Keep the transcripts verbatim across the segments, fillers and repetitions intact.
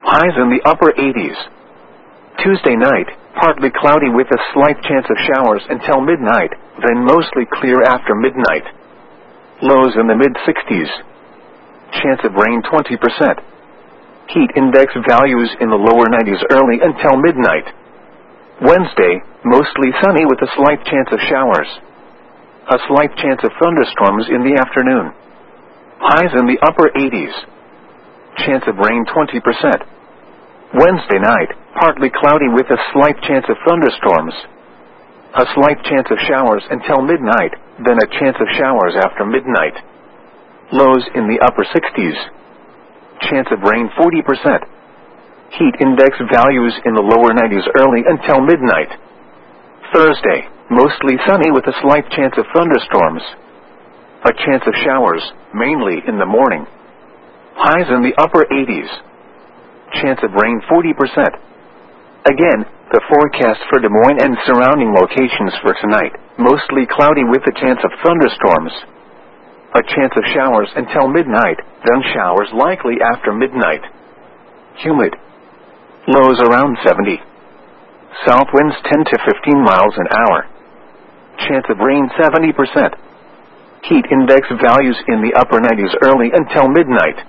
Highs in the upper eighties. Tuesday night, partly cloudy with a slight chance of showers until midnight, then mostly clear after midnight. Lows in the mid-sixties. Chance of rain twenty percent. Heat index values in the lower nineties early until midnight. Wednesday, mostly sunny with a slight chance of showers. A slight chance of thunderstorms in the afternoon. Highs in the upper eighties. Chance of rain twenty percent. Wednesday night, partly cloudy with a slight chance of thunderstorms. A slight chance of showers until midnight, then a chance of showers after midnight. Lows in the upper sixties. Chance of rain forty percent. Heat index values in the lower nineties early until midnight. Thursday, mostly sunny with a slight chance of thunderstorms. A chance of showers, mainly in the morning. Highs in the upper eighties. Chance of rain forty percent. Again, the forecast for Des Moines and surrounding locations for tonight, mostly cloudy with a chance of thunderstorms. A chance of showers until midnight, then showers likely after midnight. Humid. Lows around seventy. South winds ten to fifteen miles an hour. Chance of rain seventy percent. Heat index values in the upper nineties early until midnight.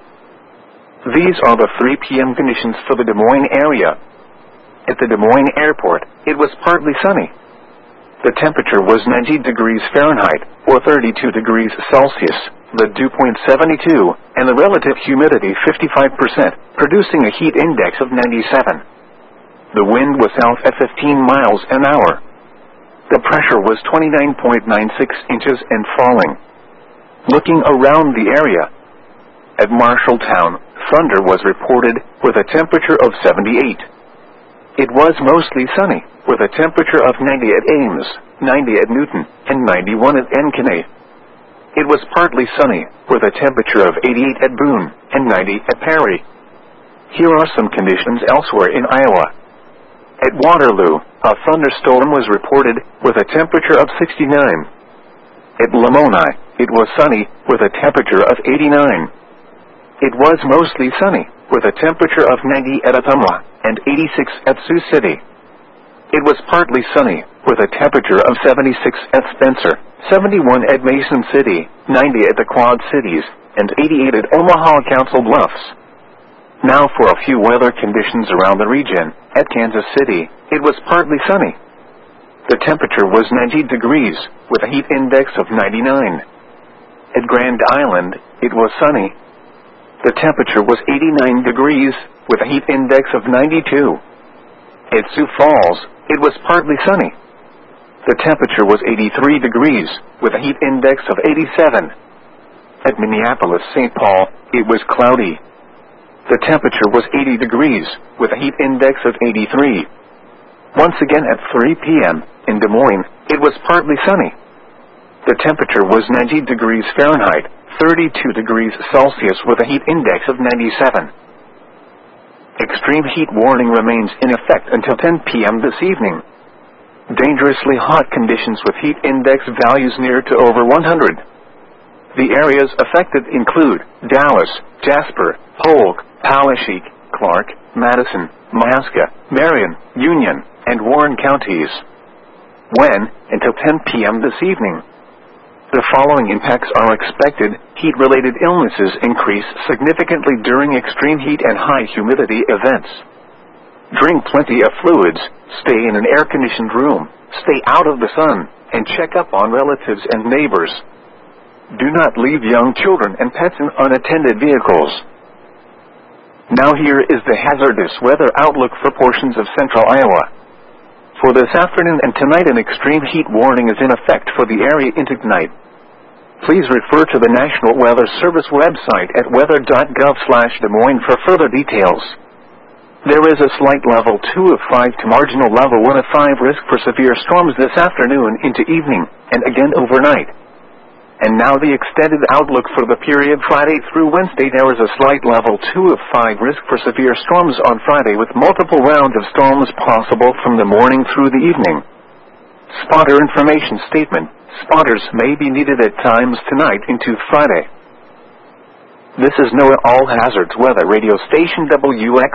These are the three p m conditions for the Des Moines area. At the Des Moines airport, it was partly sunny. The temperature was ninety degrees Fahrenheit, or thirty-two degrees Celsius, the dew point seventy-two, and the relative humidity fifty-five percent, producing a heat index of ninety-seven. The wind was south at fifteen miles an hour. The pressure was twenty-nine point nine six inches and falling. Looking around the area, at Marshalltown, thunder was reported with a temperature of seventy-eight. It was mostly sunny, with a temperature of ninety at Ames, ninety at Newton, and ninety-one at Ankeny. It was partly sunny, with a temperature of eighty-eight at Boone, and ninety at Perry. Here are some conditions elsewhere in Iowa. At Waterloo, a thunderstorm was reported, with a temperature of sixty-nine. At Lamoni, it was sunny, with a temperature of eighty-nine. It was mostly sunny, with a temperature of ninety at Ottumwa, and eighty-six at Sioux City. It was partly sunny, with a temperature of seventy-six at Spencer, seventy-one at Mason City, ninety at the Quad Cities, and eighty-eight at Omaha Council Bluffs. Now for a few weather conditions around the region. At Kansas City, it was partly sunny. The temperature was ninety degrees, with a heat index of ninety-nine. At Grand Island, it was sunny. The temperature was eighty-nine degrees, with a heat index of ninety-two. At Sioux Falls, it was partly sunny. The temperature was eighty-three degrees, with a heat index of eighty-seven. At Minneapolis, Saint Paul, it was cloudy. The temperature was eighty degrees, with a heat index of eighty-three. Once again at three p m in Des Moines, it was partly sunny. The temperature was ninety degrees Fahrenheit, thirty-two degrees Celsius with a heat index of ninety-seven. Extreme heat warning remains in effect until ten p m this evening. Dangerously hot conditions with heat index values near to over one hundred. The areas affected include Dallas, Jasper, Polk, Poweshiek, Clark, Madison, Mahaska, Marion, Union, and Warren counties. When, until ten p m this evening. The following impacts are expected. Heat-related illnesses increase significantly during extreme heat and high humidity events. Drink plenty of fluids, stay in an air-conditioned room, stay out of the sun, and check up on relatives and neighbors. Do not leave young children and pets in unattended vehicles. Now here is the hazardous weather outlook for portions of central Iowa. For this afternoon and tonight, an extreme heat warning is in effect for the area into tonight. Please refer to the National Weather Service website at weather dot gov slash Des Moines for further details. There is a slight level two of five to marginal level one of five risk for severe storms this afternoon into evening, and again overnight. And now the extended outlook for the period Friday through Wednesday. There is a slight level two of five risk for severe storms on Friday, with multiple rounds of storms possible from the morning through the evening. Spotter information statement. Spotters may be needed at times tonight into Friday. This is NOAA All Hazards Weather Radio Station W X